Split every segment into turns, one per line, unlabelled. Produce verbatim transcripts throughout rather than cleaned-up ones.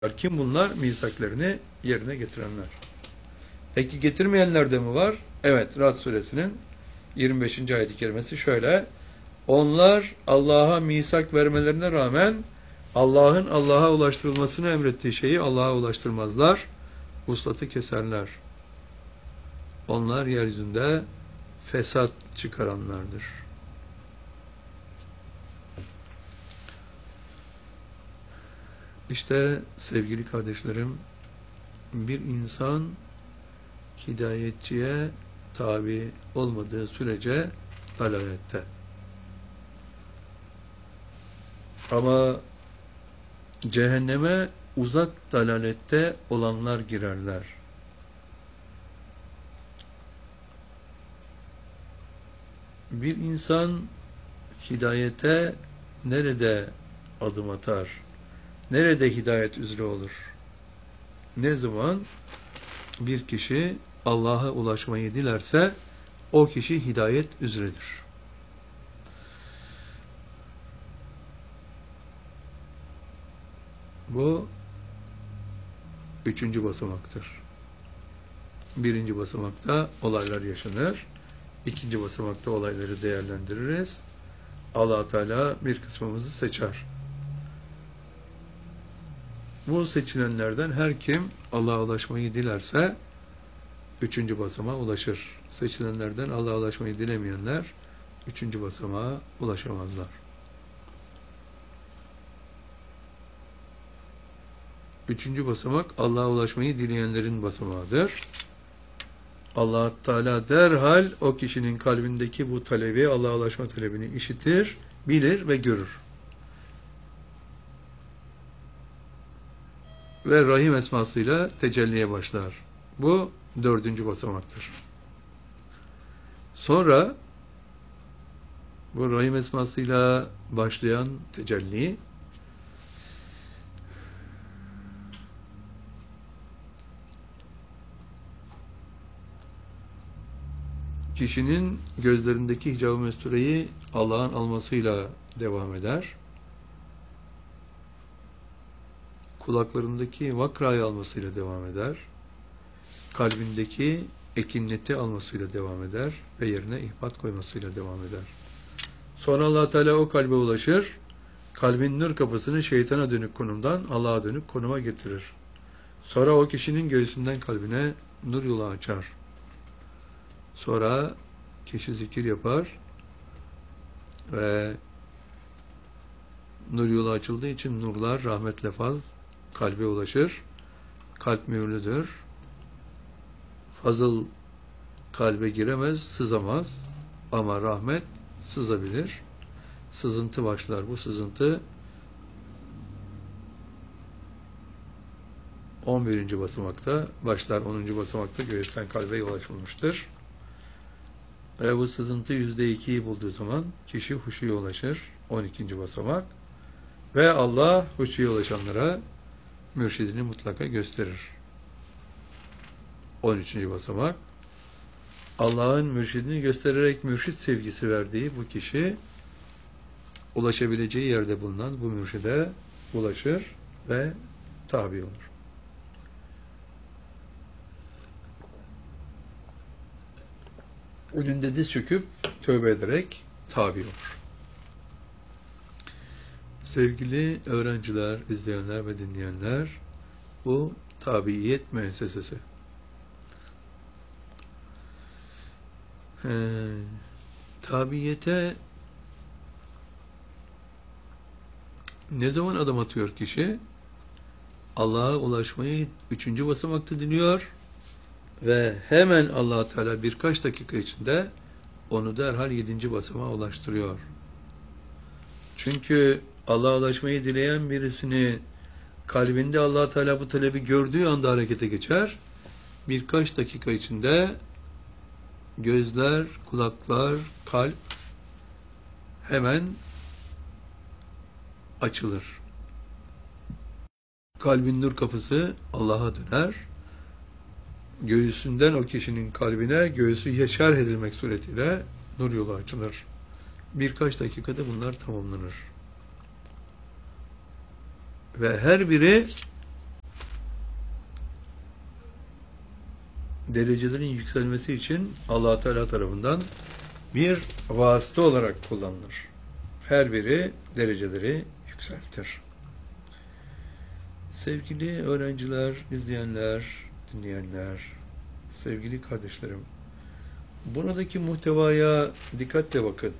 Kim bunlar? Misaklarını yerine getirenler. Peki getirmeyenler de mi var? Evet, Ra'd suresinin yirmi beşinci ayet-i kerimesi şöyle: onlar Allah'a misak vermelerine rağmen Allah'ın Allah'a ulaştırılmasını emrettiği şeyi Allah'a ulaştırmazlar, vuslatı keserler. Onlar yeryüzünde fesat çıkaranlardır. İşte sevgili kardeşlerim, bir insan hidayetçiye tabi olmadığı sürece dalalette. Ama cehenneme uzak dalalette olanlar girerler. Bir insan hidayete nerede adım atar? Nerede hidayet üzere olur? Ne zaman bir kişi Allah'a ulaşmayı dilerse o kişi hidayet üzeredir. Bu üçüncü basamaktır. Birinci basamakta olaylar yaşanır. İkinci basamakta olayları değerlendiririz. Allah Teala bir kısmımızı seçer. Bu seçilenlerden her kim Allah'a ulaşmayı dilerse üçüncü basamağa ulaşır. Seçilenlerden Allah'a ulaşmayı dilemeyenler üçüncü basamağa ulaşamazlar. Üçüncü basamak Allah'a ulaşmayı dileyenlerin basamağıdır. Allah Teala derhal o kişinin kalbindeki bu talebi, Allah'a ulaşma talebini işitir, bilir ve görür. Ve Rahim esmasıyla tecelliye başlar. Bu dördüncü basamaktır. Sonra bu Rahim esmasıyla başlayan tecelli kişinin gözlerindeki hicab-ı mestureyi Allah'ın almasıyla devam eder. Kulaklarındaki vakrayı almasıyla devam eder. Kalbindeki ekinleti almasıyla devam eder ve yerine ihbat koymasıyla devam eder. Sonra Allah Teala o kalbe ulaşır. Kalbin nur kapısını şeytana dönük konumdan Allah'a dönük konuma getirir. Sonra o kişinin göğsünden kalbine nur yolu açar. Sonra kişi zikir yapar ve nur yolu açıldığı için nurlar rahmetle faz kalbe ulaşır. Kalp mühürlüdür. Fazıl kalbe giremez, sızamaz ama rahmet sızabilir. Sızıntı başlar. Bu sızıntı on birinci basamakta başlar. onuncu basamakta göğüsten kalbe yol açılmıştır. Ve bu sızıntı yüzde ikiyi bulduğu zaman kişi huşuya ulaşır. on ikinci basamak. Ve Allah huşuya ulaşanlara mürşidini mutlaka gösterir. on üçüncü basamak. Allah'ın mürşidini göstererek mürşid sevgisi verdiği bu kişi ulaşabileceği yerde bulunan bu mürşide ulaşır ve tabi olur. Önünde diz çöküp tövbe ederek tabi olur. Sevgili öğrenciler, izleyenler ve dinleyenler, bu tabiiyet müessesesi. Ee, tabiyete ne zaman adım atıyor kişi? Allah'a ulaşmayı üçüncü basamakta diliyor ve hemen Allah Teala birkaç dakika içinde onu derhal yedinci basamağa ulaştırıyor. Çünkü Allah'a ulaşmayı dileyen birisini kalbinde Allah Teala bu talebi gördüğü anda harekete geçer. Birkaç dakika içinde gözler, kulaklar, kalp hemen açılır. Kalbin nur kapısı Allah'a döner. Göğsünden o kişinin kalbine göğsü yeşer edilmek suretiyle nur yolu açılır. Birkaç dakikada bunlar tamamlanır. Ve her biri derecelerin yükselmesi için Allah Teala tarafından bir vasıta olarak kullanılır. Her biri dereceleri yükseltir. Sevgili öğrenciler, izleyenler, dinleyenler, sevgili kardeşlerim, buradaki muhtevaya dikkatle bakın.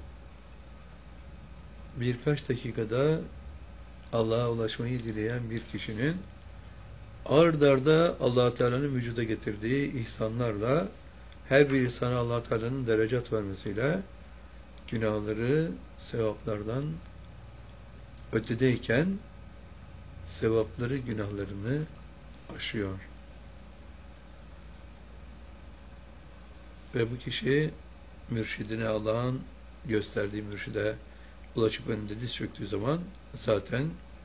Birkaç dakikada Allah'a ulaşmayı dileyen bir kişinin ard arda Allah Teala'nın vücuda getirdiği ihsanlarla her bir insana Allah Teala'nın derecat vermesiyle günahları sevaplardan ötedeyken sevapları günahlarını aşıyor. Ve bu kişi mürşidine, Allah'ın gösterdiği mürşide ulaşıp önünde diz çöktüğü zaman zaten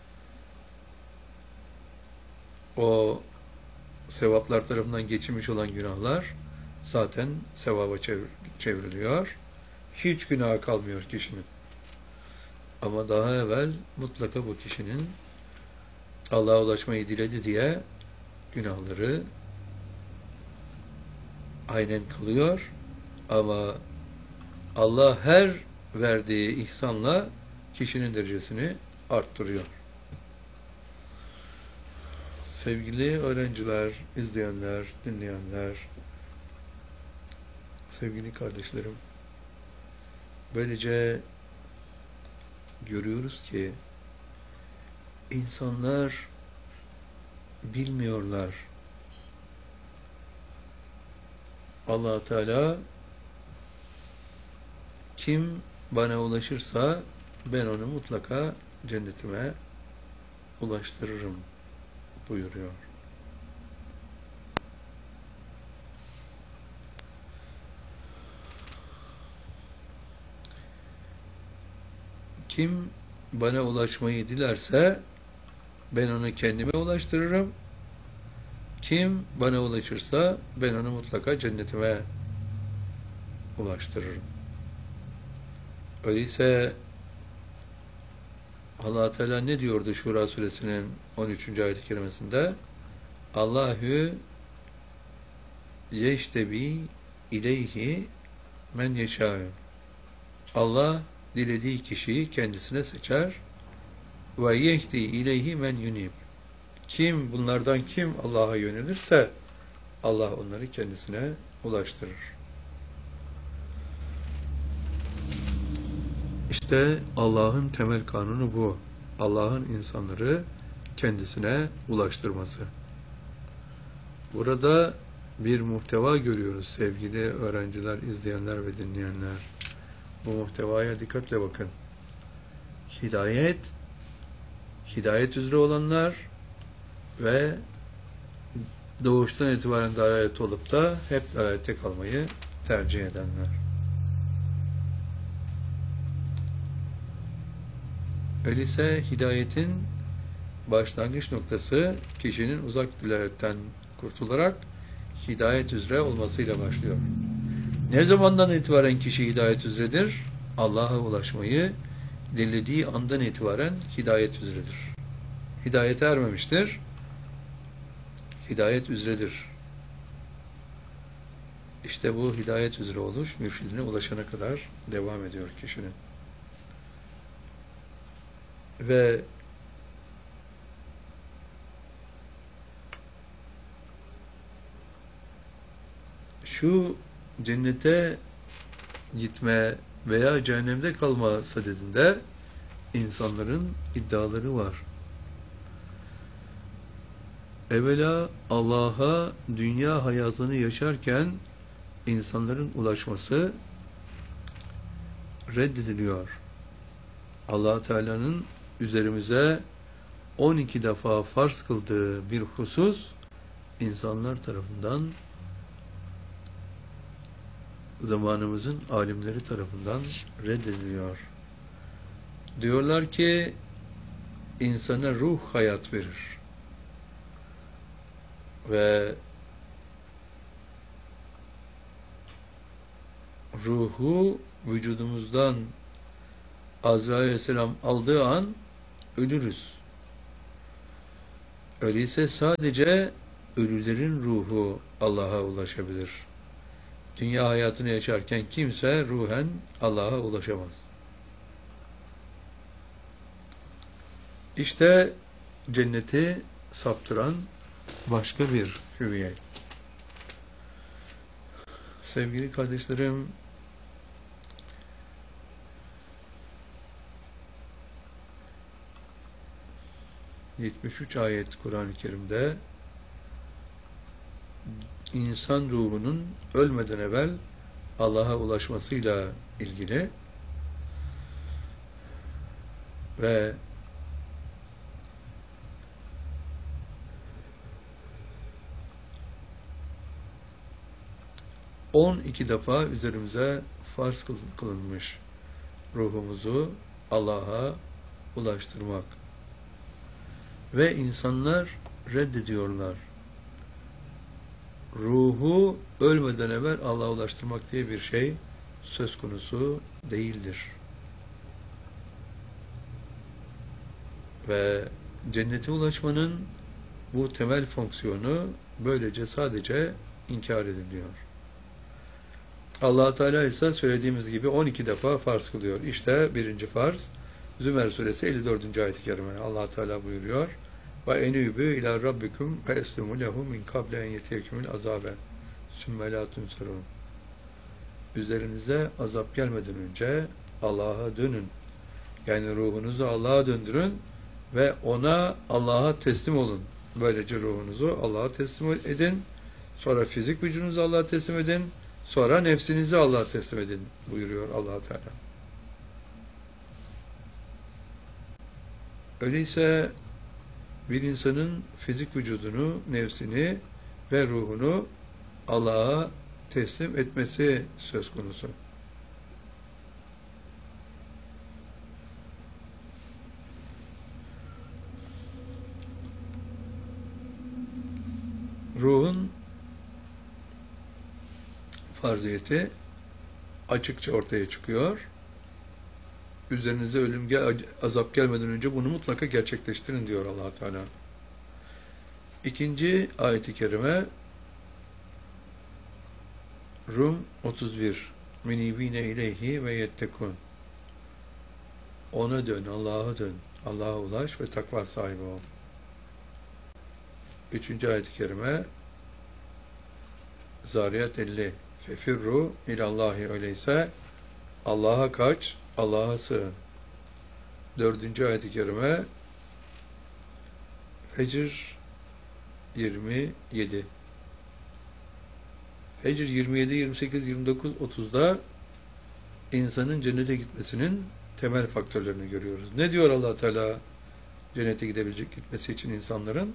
o sevaplar tarafından geçilmiş olan günahlar zaten sevaba çevriliyor. Hiç günah kalmıyor kişinin. Ama daha evvel mutlaka bu kişinin Allah'a ulaşmayı diledi diye günahları aynen kalıyor. Ama Allah her verdiği ihsanla kişinin derecesini arttırıyor. Sevgili öğrenciler, izleyenler, dinleyenler, sevgili kardeşlerim, böylece görüyoruz ki insanlar bilmiyorlar. Allah Teala kim bana ulaşırsa ben onu mutlaka cennetime ulaştırırım buyuruyor. Kim bana ulaşmayı dilerse ben onu kendime ulaştırırım. Kim bana ulaşırsa ben onu mutlaka cennetime ulaştırırım. Öyleyse Allah Teala ne diyordu Şura suresinin on üçüncü ayet-i kerimesinde? Allahü yeştebi ileyhi men yeşâ'ü. Allah dilediği kişiyi kendisine seçer. Ve yehdi ileyhi men yunib. Kim bunlardan kim Allah'a yönelirse Allah onları kendisine ulaştırır. İşte Allah'ın temel kanunu bu. Allah'ın insanları kendisine ulaştırması. Burada bir muhteva görüyoruz sevgili öğrenciler, izleyenler ve dinleyenler. Bu muhtevaya dikkatle bakın. Hidayet, hidayet üzere olanlar ve doğuştan itibaren dalalet olup da hep dalalette kalmayı tercih edenler. Öyleyse hidayetin başlangıç noktası kişinin uzak dilaletten kurtularak hidayet üzere olmasıyla başlıyor. Ne zamandan itibaren kişi hidayet üzeredir? Allah'a ulaşmayı dilediği andan itibaren hidayet üzeredir. Hidayete ermemiştir. Hidayet üzeredir. İşte bu hidayet üzere oluş mürşidine ulaşana kadar devam ediyor kişinin. Ve şu cennete gitme veya cehennemde kalma sadedinde insanların iddiaları var. Evvela Allah'a dünya hayatını yaşarken insanların ulaşması reddediliyor. Allah Teala'nın üzerimize on iki defa farz kıldığı bir husus insanlar tarafından, zamanımızın alimleri tarafından reddediliyor. Diyorlar ki insana ruh hayat verir. Ve ruhu vücudumuzdan Azrail Aleyhisselam aldığı an ölürüz. Öyleyse sadece ölülerin ruhu Allah'a ulaşabilir. Dünya hayatını yaşarken kimse ruhen Allah'a ulaşamaz. İşte cenneti saptıran başka bir hüviyet. Sevgili kardeşlerim, yetmiş üç ayet Kur'an-ı Kerim'de insan ruhunun ölmeden evvel Allah'a ulaşmasıyla ilgili ve on iki defa üzerimize farz kılınmış ruhumuzu Allah'a ulaştırmak. Ve insanlar reddediyorlar. Ruhu ölmeden evvel Allah'a ulaştırmak diye bir şey söz konusu değildir. Ve cennete ulaşmanın bu temel fonksiyonu böylece sadece inkar ediliyor. Allah Teala ise söylediğimiz gibi on iki defa farz kılıyor. İşte birinci farz Zümer suresi elli dördüncü ayet-i kerime. Allah Teala buyuruyor: "Ve enûbû ilâ rabbikum fe eslimû lehu min kable en yetiyekumul azâbe sümme lâ tunsarûn." Üzerinize azap gelmeden önce Allah'a dönün. Yani ruhunuzu Allah'a döndürün ve ona, Allah'a teslim olun. Böylece ruhunuzu Allah'a teslim edin. Sonra fizik vücudunuzu Allah'a teslim edin. Sonra nefsinizi Allah'a teslim edin buyuruyor Allah Teala. Öyleyse bir insanın fizik vücudunu, nefsini ve ruhunu Allah'a teslim etmesi söz konusu. Ruhun farziyeti açıkça ortaya çıkıyor. Üzerinize ölüm gel, azap gelmeden önce bunu mutlaka gerçekleştirin diyor Allah Teala. İkinci ayet-i kerime Rum otuz bir. Minibine ileyhi ve yettekun. Ona dön, Allah'a dön. Allah'a ulaş ve takva sahibi ol. Üçüncü ayet-i kerime Zariyat elli. Fefirru ilallahi, öyleyse Allah'a kaç, Allah'a sığın. Dördüncü ayet-i kerime Fecr yirmi yedi. Fecr yirmi yedi, yirmi sekiz, yirmi dokuz, otuzda insanın cennete gitmesinin temel faktörlerini görüyoruz. Ne diyor Allah Teala cennete gidebilecek gitmesi için insanların?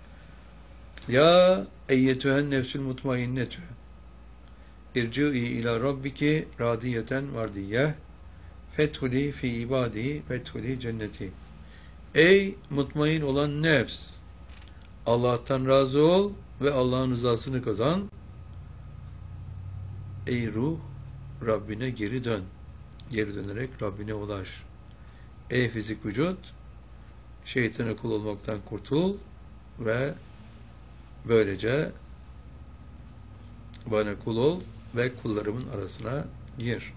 Ya eyyetühen nefsül mutmainnetü irci'i ila rabbiki radiyeten vardiyyeh fethuli fi ibadi fethuli cenneti. Ey mutmain olan nefs! Allah'tan razı ol ve Allah'ın rızasını kazan. Ey ruh! Rabbine geri dön. Geri dönerek Rabbine ulaş. Ey fizik vücut! Şeytana kul olmaktan kurtul ve böylece bana kul ol ve kullarımın arasına gir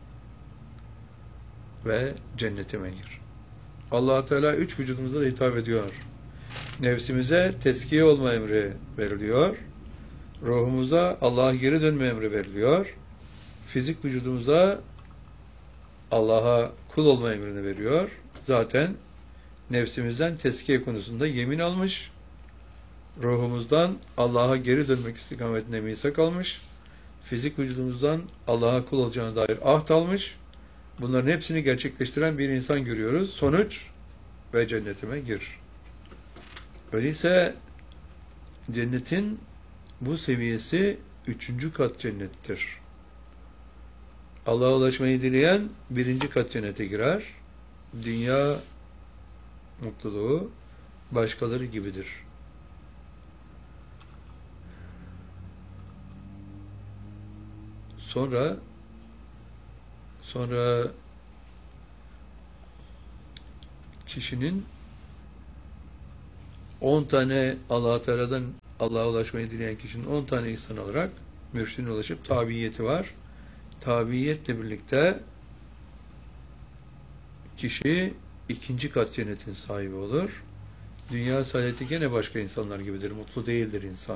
ve cennetime gir. Allah Teala üç vücudumuza da hitap ediyor. Nefsimize teskiye olma emri veriliyor. Ruhumuza Allah'a geri dönme emri veriliyor. Fizik vücudumuza Allah'a kul olma emrini veriyor. Zaten nefsimizden teskiye konusunda yemin almış. Ruhumuzdan Allah'a geri dönmek istikametinde misak almış. Fizik vücudumuzdan Allah'a kul olacağına dair ahd almış. Bunların hepsini gerçekleştiren bir insan görüyoruz. Sonuç ve cennetime gir. Öyleyse cennetin bu seviyesi üçüncü kat cennettir. Allah'a ulaşmayı dileyen birinci kat cennete girer. Dünya mutluluğu başkaları gibidir. Sonra sonra kişinin on tane Allah-u Teala'dan Allah'a ulaşmayı dileyen kişinin on tane ihsan olarak mürşidine ulaşıp tabiyeti var. Tabiyetle birlikte kişi ikinci kat cennetin sahibi olur. Dünya saadeti gene başka insanlar gibidir. Mutlu değildir insan.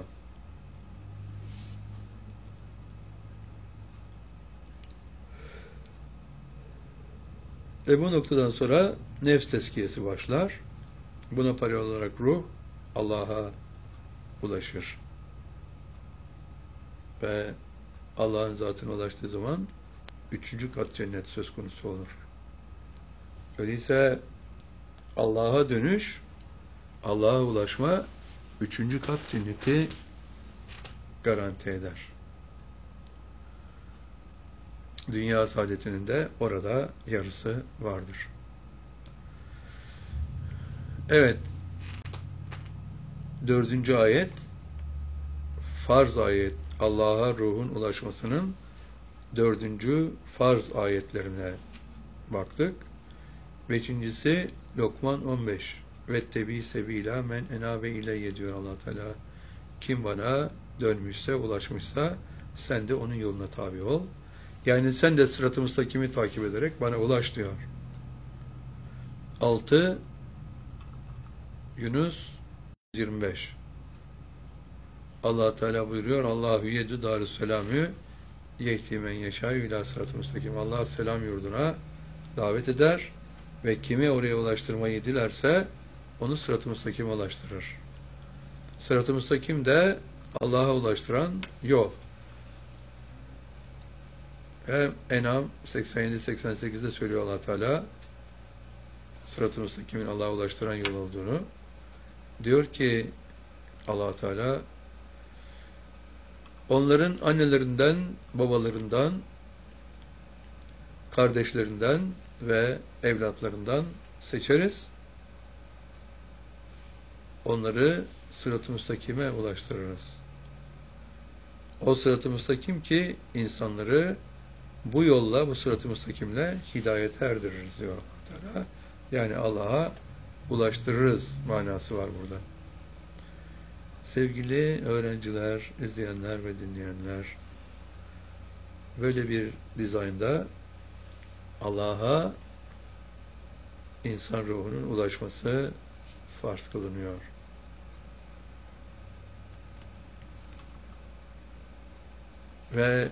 Ve bu noktadan sonra nefs tezkiyesi başlar. Buna paralel olarak ruh Allah'a ulaşır. Ve Allah'ın zatına ulaştığı zaman üçüncü kat cennet söz konusu olur. Öyleyse Allah'a dönüş, Allah'a ulaşma üçüncü kat cenneti garanti eder. Dünya saadetinin de orada yarısı vardır. Evet, dördüncü ayet, farz ayet, Allah'a ruhun ulaşmasının dördüncü farz ayetlerine baktık. Beşincisi Lokman on beş. Vettebi sebila men enabe ileyye diyor Allah Teala. Kim bana dönmüşse, ulaşmışsa sen de onun yoluna tabi ol. Yani sen de sırat-ı müstakimi takip ederek bana ulaş diyor. altı Yunus yirmi beş. Allah Teala buyuruyor: Allahu yedü darüsselamü yehdi men yeşâ'yu ilâ sırat-ı müstakim. Allah selam yurduna davet eder ve kimi oraya ulaştırmayı dilerse onu sırat-ı müstakime ulaştırır. Sırat-ı müstakim de Allah'a ulaştıran yol. Ve En'am seksen yedi seksen sekiz'de söylüyor Allah Teala sırat-ı müstakimin Allah'a ulaştıran yol olduğunu. Diyor ki Allah Teala, onların annelerinden, babalarından, kardeşlerinden ve evlatlarından seçeriz. Onları sırat-ı müstakime ulaştırırız. O sırat-ı müstakim ki insanları bu yolla, bu sırat-ı müstakimle hidayete erdiririz diyor Allah Teala. Yani Allah'a ulaştırırız manası var burada. Sevgili öğrenciler, izleyenler ve dinleyenler, böyle bir dizaynda Allah'a insan ruhunun ulaşması farz kılınıyor. Ve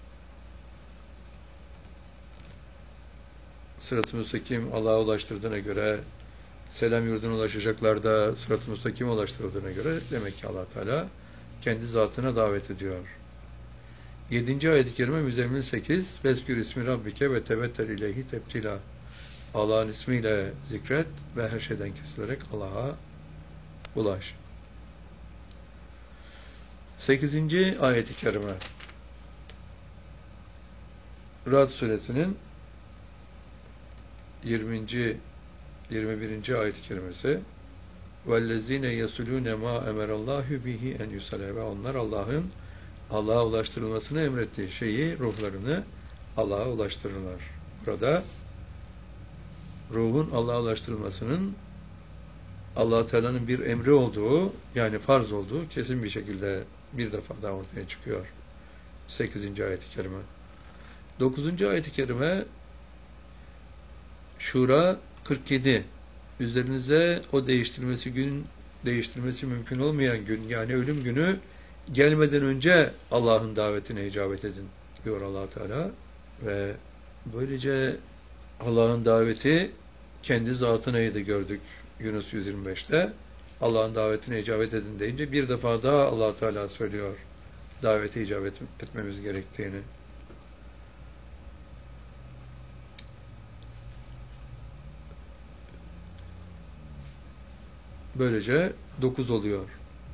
sırat-ı müstakim Allah'a ulaştırdığına göre, selam yurduna ulaşacaklar da sırat-ı müstakime ulaştırıldığına göre demek ki Allah Teala kendi zatına davet ediyor. yedinci ayet-i kerime Müzzemmil sekiz. Veskür ismi Rabbike ve tevettel ileyhi tebtila. Allah'ın ismiyle zikret ve her şeyden kesilerek Allah'a ulaş. sekizinci ayet-i kerime Ra'd suresinin yirminci yirmi birinci ayet-i kerimesi وَالَّذ۪ينَ يَسُلُونَ مَا اَمَرَ اللّٰهُ بِهِ اَنْ يُسَلَى ve onlar Allah'ın Allah'a ulaştırılmasını emrettiği şeyi, ruhlarını Allah'a ulaştırırlar. Burada ruhun Allah'a ulaştırılmasının Allah Teala'nın bir emri olduğu, yani farz olduğu kesin bir şekilde bir defa daha ortaya çıkıyor. sekizinci ayet-i kerime. dokuzuncu ayet-i kerime Şura kırk yedi. Üzerinize o değiştirmesi gün değiştirmesi mümkün olmayan gün, yani ölüm günü gelmeden önce Allah'ın davetine icabet edin diyor Allah Teala ve böylece Allah'ın daveti kendi zatınaydı gördük Yunus yüz yirmi beş'te. Allah'ın davetine icabet edin deyince bir defa daha Allah Teala söylüyor davete icabet etmemiz gerektiğini. Böylece dokuz oluyor.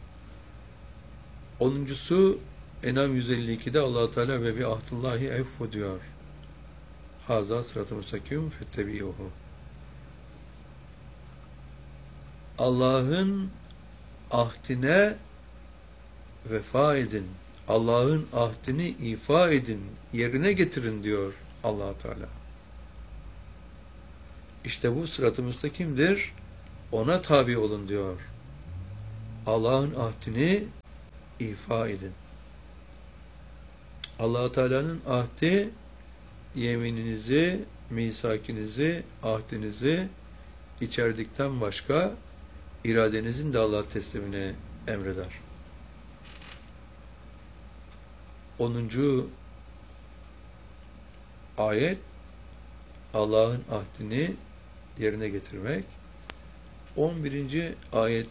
Onuncusu En'am yüz elli iki'de Allah Teala ve bi ahdullahi effu diyor. Haza sırat-ı müstakim fettebi'uhu. Allah'ın ahdine vefa edin. Allah'ın ahdini ifa edin, yerine getirin diyor Allah Teala. İşte bu sırat-ı müstakimdir. Ona tabi olun diyor. Allah'ın ahdini ifa edin. Allah-u Teala'nın ahdi, yemininizi, misakinizi, ahdinizi içerdikten başka iradenizin de Allah teslimini emreder. onuncu ayet Allah'ın ahdini yerine getirmek. on birinci ayet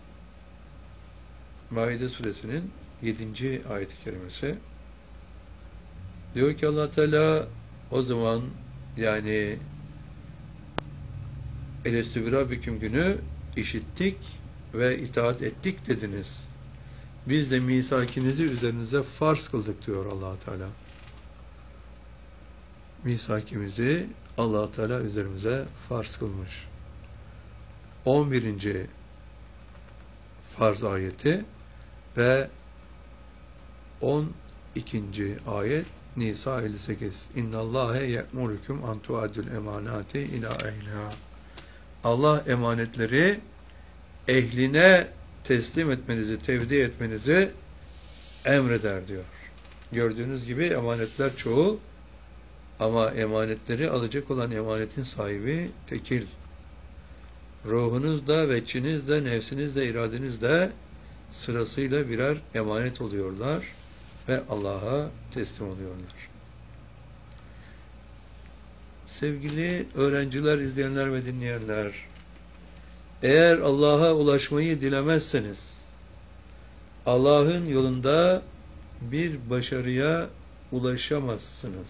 Maide suresinin yedinci ayet-i kerimesi. Diyor ki Allah Teala o zaman, yani Elestü bi Rabbiküm günü işittik ve itaat ettik dediniz. Biz de misakinizi üzerinize farz kıldık diyor Allah Teala. Misakimizi Allah Teala üzerimize farz kılmış. on birinci farz ayeti ve on ikinci ayet Nisa elli sekiz. İnnallâhe ye'murukum an tu'addul emanati ila ehliha. Allah emanetleri ehline teslim etmenizi, tevdi etmenizi emreder diyor. Gördüğünüz gibi emanetler çoğul ama emanetleri alacak olan emanetin sahibi tekil. Ruhunuz da, veçiniz de, nefsiniz de, iradeniz de sırasıyla birer emanet oluyorlar ve Allah'a teslim oluyorlar. Sevgili öğrenciler, izleyenler ve dinleyenler, eğer Allah'a ulaşmayı dilemezseniz, Allah'ın yolunda bir başarıya ulaşamazsınız.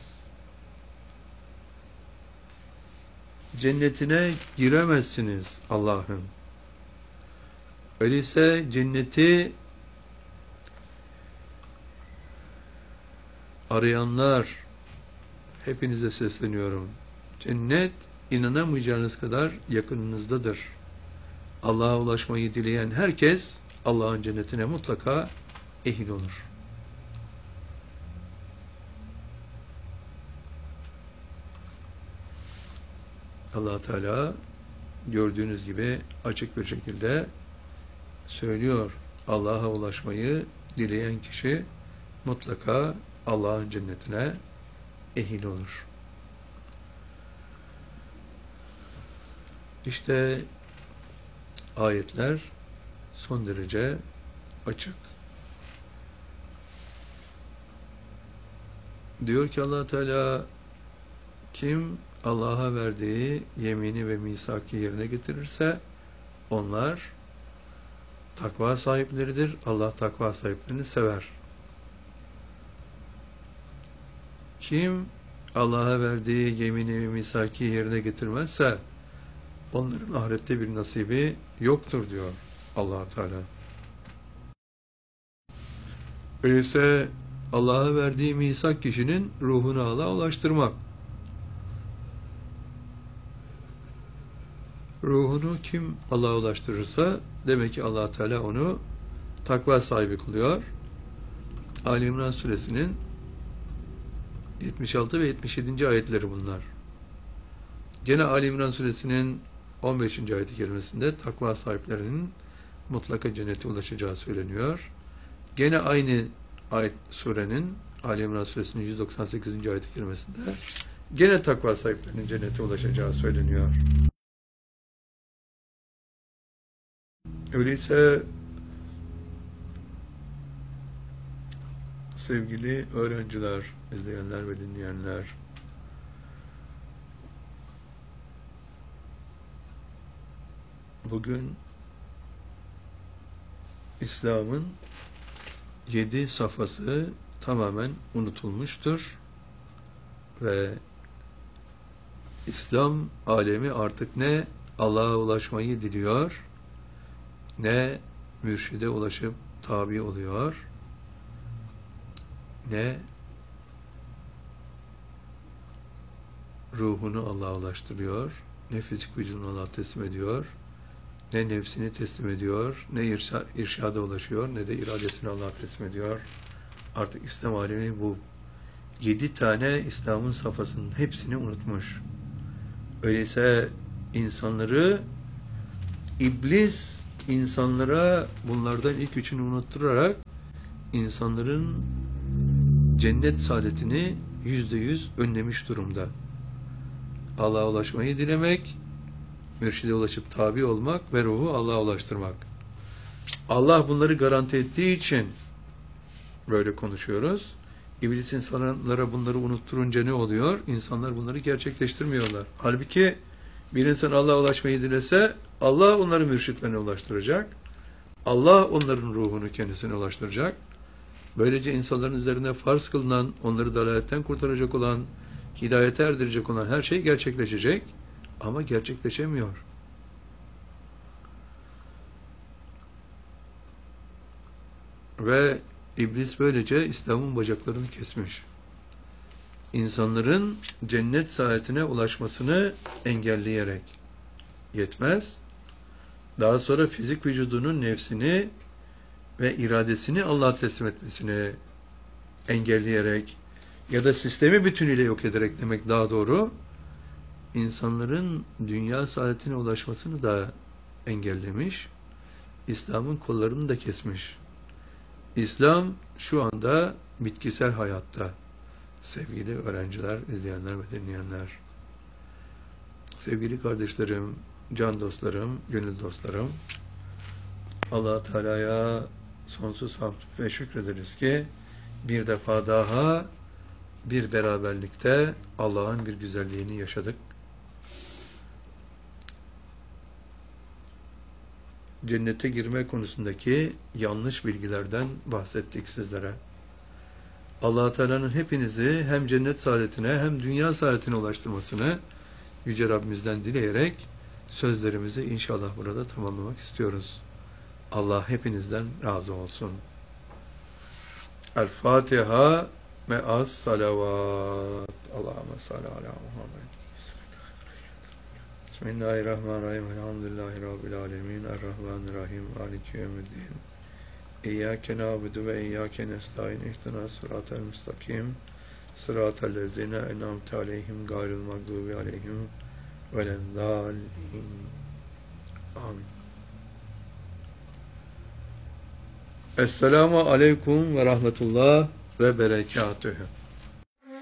Cennetine giremezsiniz Allah'ın. Öyleyse cenneti arayanlar, hepinize sesleniyorum. Cennet inanamayacağınız kadar yakınınızdadır. Allah'a ulaşmayı dileyen herkes Allah'ın cennetine mutlaka ehil olur. Allah Teala gördüğünüz gibi açık bir şekilde söylüyor. Allah'a ulaşmayı dileyen kişi mutlaka Allah'ın cennetine ehil olur. İşte ayetler son derece açık. Diyor ki Allah Teala, kim Allah'a verdiği yemini ve misaki yerine getirirse onlar takva sahipleridir. Allah takva sahiplerini sever. Kim Allah'a verdiği yemini ve misaki yerine getirmezse onların ahirette bir nasibi yoktur diyor Allah Teala. Öyleyse Allah'a verdiği misak kişinin ruhunu Allah'a ulaştırmak. Ruhunu kim Allah'a ulaştırırsa demek ki Allah Teala onu takva sahibi kılıyor. Ali İmran suresinin yetmiş altı ve yetmiş yedinci ayetleri bunlar. Gene Ali İmran suresinin on beşinci ayet-i kerimesinde takva sahiplerinin mutlaka cennete ulaşacağı söyleniyor. Gene aynı ayet surenin Ali İmran suresinin yüz doksan sekizinci ayet-i kerimesinde gene takva sahiplerinin cennete ulaşacağı söyleniyor. Öyleyse sevgili öğrenciler, izleyenler ve dinleyenler, bugün İslam'ın yedi safhası tamamen unutulmuştur ve İslam alemi artık ne Allah'a ulaşmayı diliyor, ne mürşide ulaşıp tabi oluyor, ne ruhunu Allah'a ulaştırıyor, ne fizik vücudunu Allah'a teslim ediyor, ne nefsini teslim ediyor, ne irşa, irşada ulaşıyor, ne de iradesini Allah'a teslim ediyor. Artık İslam alemi bu yedi tane İslam'ın safhasının hepsini unutmuş. Öyleyse insanları iblis insanlara bunlardan ilk üçünü unutturarak insanların cennet saadetini yüzde yüz önlemiş durumda. Allah'a ulaşmayı dilemek, mürşide ulaşıp tabi olmak ve ruhu Allah'a ulaştırmak. Allah bunları garanti ettiği için böyle konuşuyoruz. İblis insanlara bunları unutturunca ne oluyor? İnsanlar bunları gerçekleştirmiyorlar. Halbuki bir insan Allah'a ulaşmayı dilese, Allah onları mürşitlerine ulaştıracak. Allah onların ruhunu kendisine ulaştıracak. Böylece insanların üzerine farz kılınan, onları dalaletten kurtaracak olan, hidayete erdirecek olan her şey gerçekleşecek. Ama gerçekleşemiyor. Ve İblis böylece İslam'ın bacaklarını kesmiş. İnsanların cennet saadetine ulaşmasını engelleyerek yetmez. Daha sonra fizik vücudunun nefsini ve iradesini Allah'a teslim etmesini engelleyerek ya da sistemi bütünüyle yok ederek demek daha doğru, insanların dünya saadetine ulaşmasını da engellemiş, İslam'ın kollarını da kesmiş. İslam şu anda bitkisel hayatta. Sevgili öğrenciler, izleyenler ve dinleyenler, sevgili kardeşlerim, can dostlarım, gönül dostlarım, Allah Teala'ya sonsuz hamd ve şükrederiz ki bir defa daha bir beraberlikte Allah'ın bir güzelliğini yaşadık. Cennete girme konusundaki yanlış bilgilerden bahsettik sizlere. Allah Teala'nın hepinizi hem cennet saadetine hem dünya saadetine ulaştırmasını Yüce Rabbimizden dileyerek sözlerimizi inşallah burada tamamlamak istiyoruz. Allah hepinizden razı olsun. El Fatiha me'as salavat. Allahümme salli ala Muhammed. Bismillahirrahmanirrahim. Elhamdülillahi Rabbil alemin. Errahmanirrahim. Maliki yevmiddin. İyyâke nâbudu ve iyyâke nestaîn. İhdina sıratel müstakim. Sıratel lezîne en'amte aleyhim gayril mağdûbi aleyhim velendâlin. Amin. Esselamu aleyküm ve rahmetullah ve berekatühü.